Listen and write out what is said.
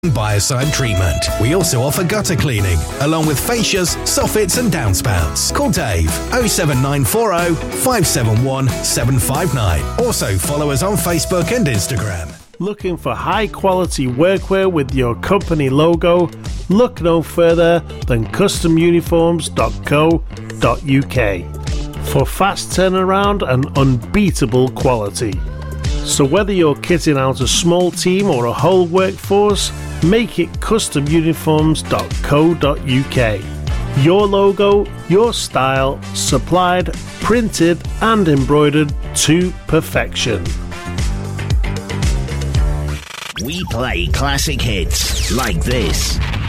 biocide treatment. We also offer gutter cleaning, along with fascias, soffits and downspouts. Call Dave 07940 571 759. Also follow us on Facebook and Instagram. Looking for high quality workwear with your company logo? Look no further than customuniforms.co.uk for fast turnaround and unbeatable quality. So whether you're kitting out a small team or a whole workforce, make it customuniforms.co.uk. Your logo, your style, supplied, printed and embroidered to perfection. We play classic hits like this.